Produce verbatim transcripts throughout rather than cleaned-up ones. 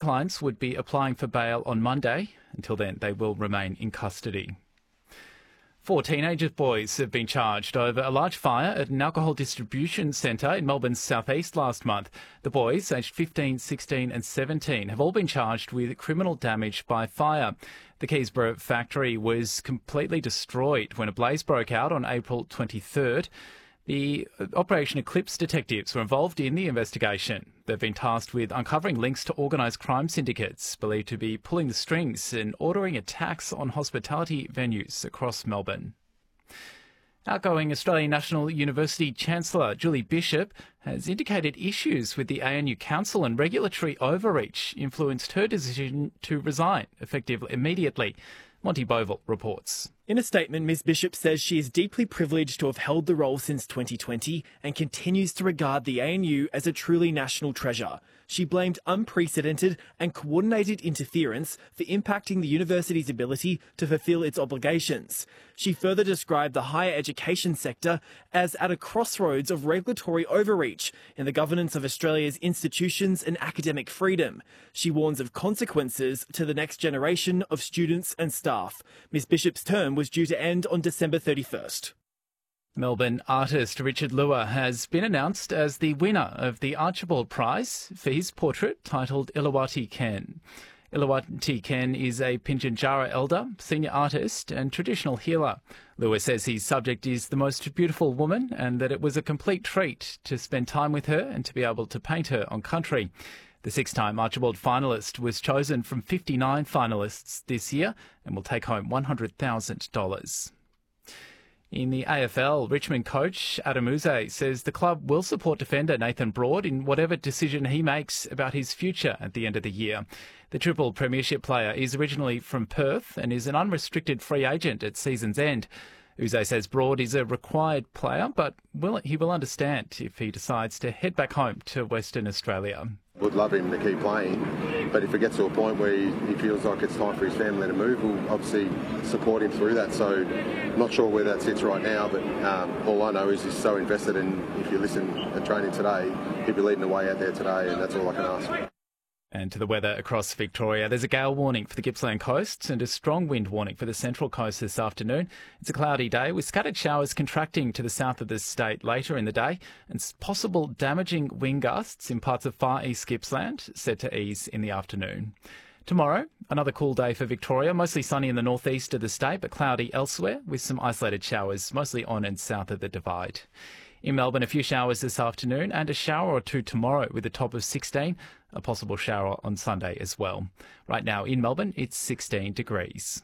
clients would be applying for bail on Monday. Until then, they will remain in custody. Four teenage boys have been charged over a large fire at an alcohol distribution centre in Melbourne's southeast last month. The boys, aged fifteen, sixteen and seventeen, have all been charged with criminal damage by fire. The Keysborough factory was completely destroyed when a blaze broke out on April twenty-third. The Operation Eclipse detectives were involved in the investigation. They've been tasked with uncovering links to organised crime syndicates believed to be pulling the strings and ordering attacks on hospitality venues across Melbourne. Outgoing Australian National University Chancellor Julie Bishop has indicated issues with the A N U Council and regulatory overreach influenced her decision to resign, effective immediately. Monty Bovell reports. In a statement, Miz Bishop says she is deeply privileged to have held the role since twenty twenty and continues to regard the A N U as a truly national treasure. She blamed unprecedented and coordinated interference for impacting the university's ability to fulfil its obligations. She further described the higher education sector as at a crossroads of regulatory overreach in the governance of Australia's institutions and academic freedom. She warns of consequences to the next generation of students and staff. Miz Bishop's term was due to end on December thirty-first. Melbourne artist Richard Lua has been announced as the winner of the Archibald Prize for his portrait titled Illuwati Ken. Illuwati Ken is a Pinjinjara elder, senior artist and traditional healer. Lua says his subject is the most beautiful woman and that it was a complete treat to spend time with her and to be able to paint her on country. The six-time Archibald finalist was chosen from fifty-nine finalists this year and will take home one hundred thousand dollars. In the A F L, Richmond coach Adam Yze says the club will support defender Nathan Broad in whatever decision he makes about his future at the end of the year. The triple premiership player is originally from Perth and is an unrestricted free agent at season's end. Yze says Broad is a required player, but will, he will understand if he decides to head back home to Western Australia. Would love him to keep playing, but if it gets to a point where he, he feels like it's time for his family to move, we'll obviously support him through that. So not sure where that sits right now, but um, all I know is he's so invested, and if you listen at training today, he'll be leading the way out there today, and that's all I can ask. And to the weather across Victoria, there's a gale warning for the Gippsland coast and a strong wind warning for the Central Coast this afternoon. It's a cloudy day with scattered showers contracting to the south of the state later in the day and possible damaging wind gusts in parts of far east Gippsland set to ease in the afternoon. Tomorrow, another cool day for Victoria, mostly sunny in the northeast of the state but cloudy elsewhere with some isolated showers mostly on and south of the Divide. In Melbourne, a few showers this afternoon and a shower or two tomorrow with a top of sixteen, a possible shower on Sunday as well. Right now in Melbourne, it's sixteen degrees.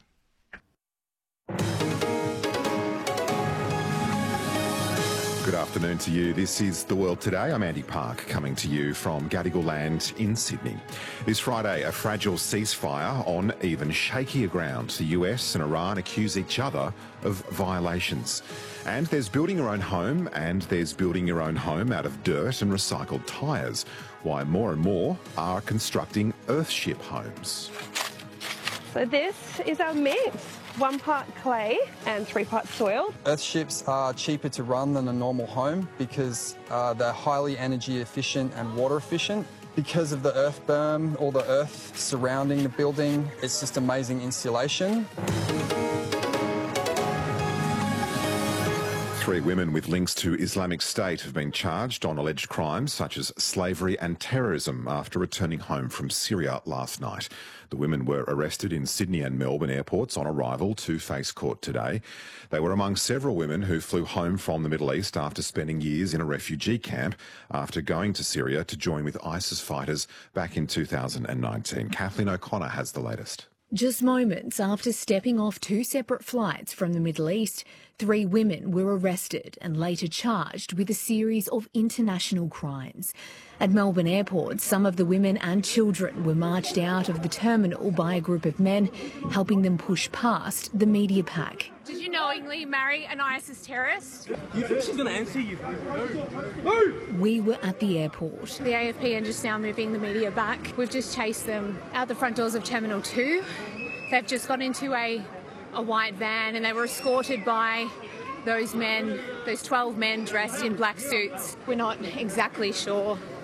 Good afternoon to you. This is The World Today. I'm Andy Park, coming to you from Gadigal Land in Sydney. This Friday, a fragile ceasefire on even shakier ground. The U S and Iran accuse each other of violations. And there's building your own home, and there's building your own home out of dirt and recycled tyres. Why more and more are constructing Earthship homes. So this is our mix. One part clay and three parts soil. Earthships are cheaper to run than a normal home because uh, they're highly energy efficient and water efficient. Because of the earth berm, all the earth surrounding the building, it's just amazing insulation. Three women with links to Islamic State have been charged on alleged crimes such as slavery and terrorism after returning home from Syria last night. The women were arrested in Sydney and Melbourne airports on arrival to face court today. They were among several women who flew home from the Middle East after spending years in a refugee camp after going to Syria to join with ISIS fighters back in two thousand nineteen. Kathleen O'Connor has the latest. Just moments after stepping off two separate flights from the Middle East, three women were arrested and later charged with a series of international crimes. At Melbourne Airport, some of the women and children were marched out of the terminal by a group of men, helping them push past the media pack. Did you knowingly marry an ISIS terrorist? You think she's going to answer you? We were at the airport. The A F P are just now moving the media back. We've just chased them out the front doors of Terminal two. They've just got into a, a white van and they were escorted by those men, those twelve men dressed in black suits. We're not exactly sure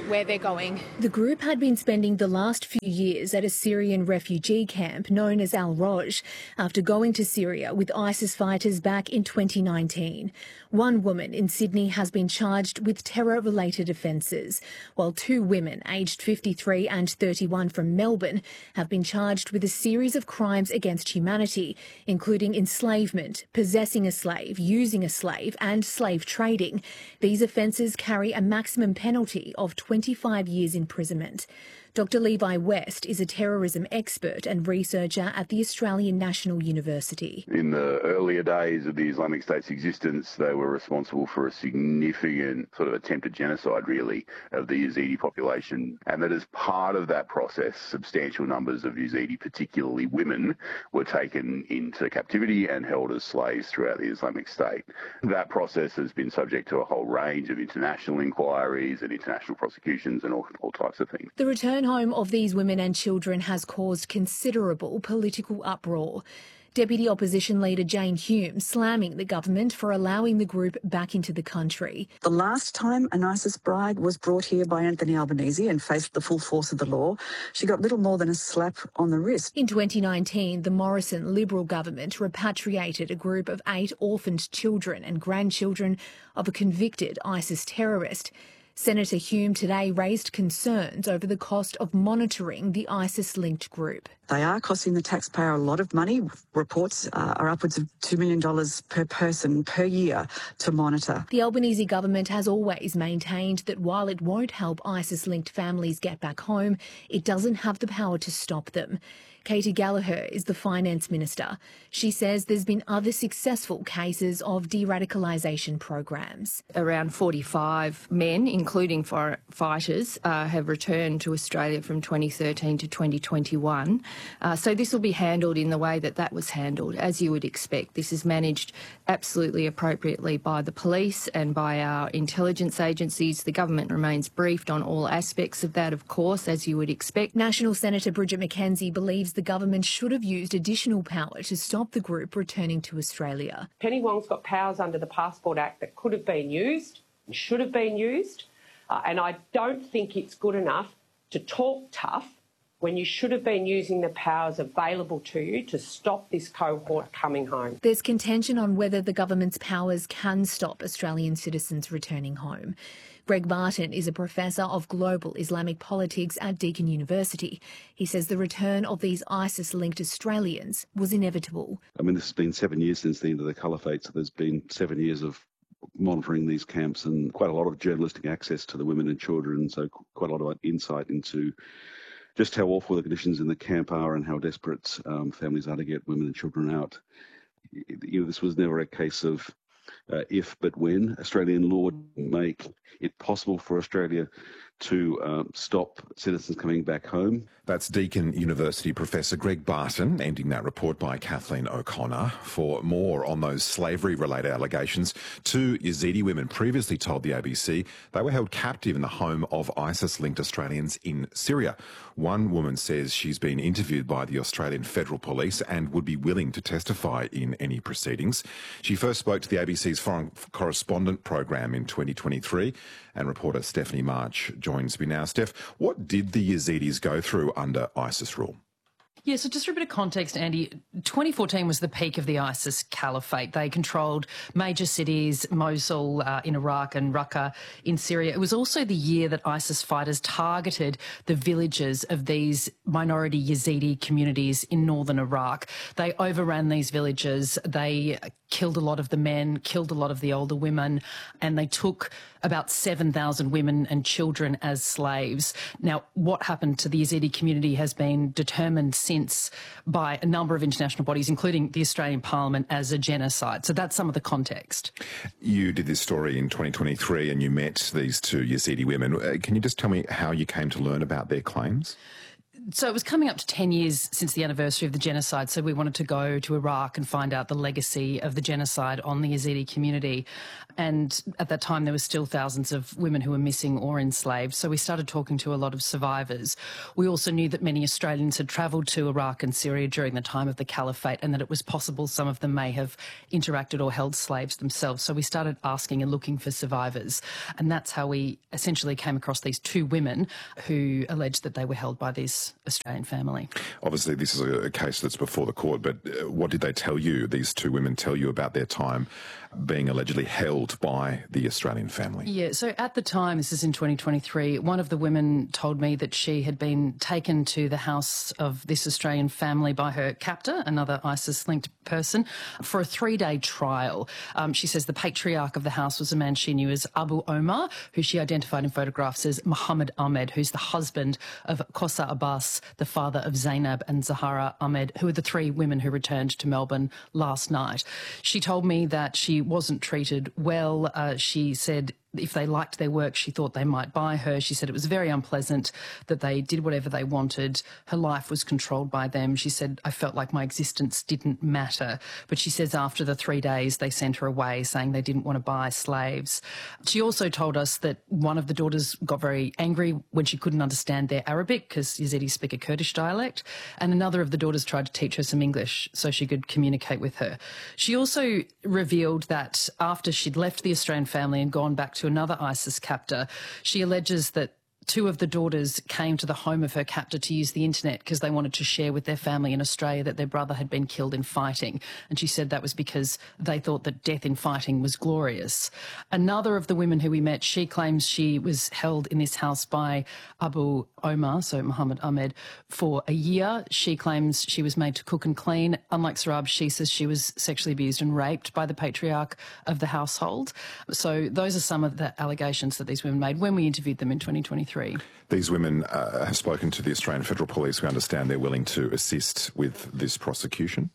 where they're going. The group had been spending the last few years at a Syrian refugee camp known as Al-Roj after going to Syria with ISIS fighters back in twenty nineteen. One woman in Sydney has been charged with terror-related offences, while two women aged fifty-three and thirty-one from Melbourne have been charged with a series of crimes against humanity, including enslavement, possessing a slave, using a slave and slave trading. These offences carry a maximum penalty of twenty-five years imprisonment. Doctor Levi West is a terrorism expert and researcher at the Australian National University. In the earlier days of the Islamic State's existence, they were responsible for a significant sort of attempted genocide, really, of the Yazidi population. And that as part of that process, substantial numbers of Yazidi, particularly women, were taken into captivity and held as slaves throughout the Islamic State. That process has been subject to a whole range of international inquiries and international prosecutions and all, all types of things. The return home of these women and children has caused considerable political uproar. Deputy Opposition Leader Jane Hume slamming the government for allowing the group back into the country. The last time an ISIS bride was brought here by Anthony Albanese and faced the full force of the law, she got little more than a slap on the wrist. In twenty nineteen, the Morrison Liberal government repatriated a group of eight orphaned children and grandchildren of a convicted ISIS terrorist. Senator Hume today raised concerns over the cost of monitoring the ISIS-linked group. They are costing the taxpayer a lot of money. Reports uh, are upwards of two million dollars per person per year to monitor. The Albanese government has always maintained that while it won't help ISIS-linked families get back home, it doesn't have the power to stop them. Katie Gallagher is the Finance Minister. She says there's been other successful cases of de-radicalisation programs. Around forty-five men, including fighters, uh, have returned to Australia from twenty thirteen to twenty twenty-one. Uh, so this will be handled in the way that that was handled, as you would expect. This is managed absolutely appropriately by the police and by our intelligence agencies. The government remains briefed on all aspects of that, of course, as you would expect. National Senator Bridget McKenzie believes the government should have used additional power to stop the group returning to Australia. Penny Wong's got powers under the Passport Act that could have been used and should have been used, uh, and I don't think it's good enough to talk tough when you should have been using the powers available to you to stop this cohort coming home. There's contention on whether the government's powers can stop Australian citizens returning home. Greg Barton is a professor of global Islamic politics at Deakin University. He says the return of these ISIS-linked Australians was inevitable. I mean, this has been seven years since the end of the caliphate, so there's been seven years of monitoring these camps and quite a lot of journalistic access to the women and children, so quite a lot of insight into just how awful the conditions in the camp are and how desperate um, families are to get women and children out. You know, this was never a case of uh, if but when. Australian law make it possible for Australia to um, stop citizens coming back home. That's Deakin University Professor Greg Barton, ending that report by Kathleen O'Connor. For more on those slavery-related allegations, two Yazidi women previously told the A B C they were held captive in the home of ISIS-linked Australians in Syria. One woman says she's been interviewed by the Australian Federal Police and would be willing to testify in any proceedings. She first spoke to the A B C's Foreign Correspondent program in twenty twenty-three, and reporter Stephanie March joins me now. Steph, what did the Yazidis go through under ISIS rule? Yeah, so just for a bit of context, Andy, twenty fourteen was the peak of the ISIS caliphate. They controlled major cities, Mosul uh, in Iraq and Raqqa in Syria. It was also the year that ISIS fighters targeted the villages of these minority Yazidi communities in northern Iraq. They overran these villages. They killed a lot of the men, killed a lot of the older women, and they took about seven thousand women and children as slaves. Now, what happened to the Yazidi community has been determined since by a number of international bodies, including the Australian Parliament, as a genocide. So that's some of the context. You did this story in twenty twenty-three and you met these two Yazidi women. Uh, can you just tell me how you came to learn about their claims? So it was coming up to ten years since the anniversary of the genocide, so we wanted to go to Iraq and find out the legacy of the genocide on the Yazidi community. And at that time, there were still thousands of women who were missing or enslaved, so we started talking to a lot of survivors. We also knew that many Australians had travelled to Iraq and Syria during the time of the Caliphate, and that it was possible some of them may have interacted or held slaves themselves. So we started asking and looking for survivors, and that's how we essentially came across these two women who alleged that they were held by this Australian family. Obviously, this is a case that's before the court, but what did they tell you, these two women tell you about their time being allegedly held by the Australian family? Yeah, so at the time, this is in twenty twenty-three, one of the women told me that she had been taken to the house of this Australian family by her captor, another ISIS-linked person, for a three-day trial. Um, she says the patriarch of the house was a man she knew as Abu Omar, who she identified in photographs as Muhammad Ahmed, who's the husband of Kosa Abbas, the father of Zainab and Zahara Ahmed, who are the three women who returned to Melbourne last night. She told me that she wasn't treated well. Uh, she said if they liked their work, she thought they might buy her. She said it was very unpleasant, that they did whatever they wanted. Her life was controlled by them. She said, I felt like my existence didn't matter. But she says after the three days, they sent her away, saying they didn't want to buy slaves. She also told us that one of the daughters got very angry when she couldn't understand their Arabic, because Yazidis speak a Kurdish dialect, and another of the daughters tried to teach her some English so she could communicate with her. She also revealed that after she'd left the Australian family and gone back to to another ISIS captor, she alleges that two of the daughters came to the home of her captor to use the internet because they wanted to share with their family in Australia that their brother had been killed in fighting. And she said that was because they thought that death in fighting was glorious. Another of the women who we met, she claims she was held in this house by Abu Omar, so Muhammad Ahmed, for a year. She claims she was made to cook and clean. Unlike Sarab, she says she was sexually abused and raped by the patriarch of the household. So those are some of the allegations that these women made when we interviewed them in twenty twenty-three. These women uh, have spoken to the Australian Federal Police. We understand they're willing to assist with this prosecution.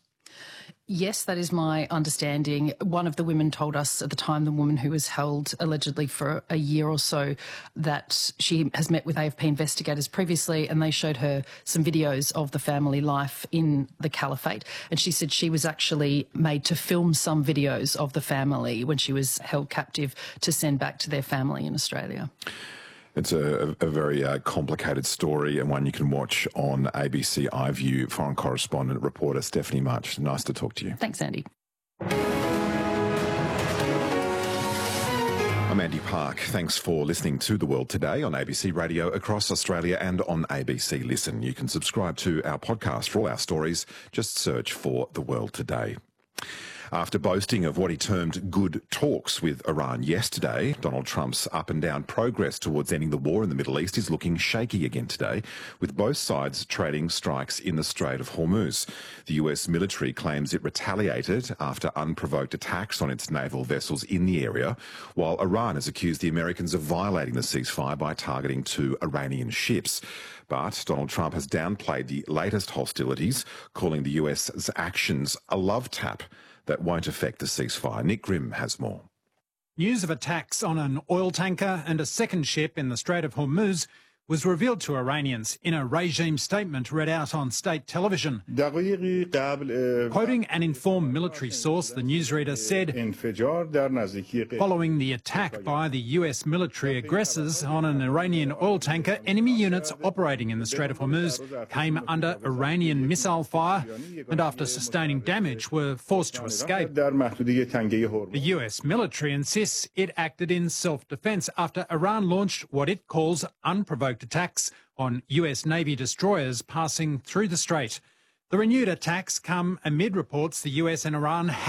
Yes, that is my understanding. One of the women told us at the time, the woman who was held allegedly for a year or so, that she has met with A F P investigators previously and they showed her some videos of the family life in the Caliphate. And she said she was actually made to film some videos of the family when she was held captive to send back to their family in Australia. It's a, a very uh, complicated story and one you can watch on A B C iView. Foreign correspondent, reporter Stephanie March, nice to talk to you. Thanks, Andy. I'm Andy Park. Thanks for listening to The World Today on A B C Radio across Australia and on A B C Listen. You can subscribe to our podcast for all our stories. Just search for The World Today. After boasting of what he termed good talks with Iran yesterday, Donald Trump's up-and-down progress towards ending the war in the Middle East is looking shaky again today, with both sides trading strikes in the Strait of Hormuz. The U S military claims it retaliated after unprovoked attacks on its naval vessels in the area, while Iran has accused the Americans of violating the ceasefire by targeting two Iranian ships. But Donald Trump has downplayed the latest hostilities, calling the U S's actions a love tap that won't affect the ceasefire. Nick Grimm has more. News of attacks on an oil tanker and a second ship in the Strait of Hormuz was revealed to Iranians in a regime statement read out on state television. Quoting an informed military source, the newsreader said, following the attack by the U S military aggressors on an Iranian oil tanker, enemy units operating in the Strait of Hormuz came under Iranian missile fire and after sustaining damage were forced to escape. The U S military insists it acted in self-defense after Iran launched what it calls unprovoked attacks on U S Navy destroyers passing through the strait. The renewed attacks come amid reports the U S and Iran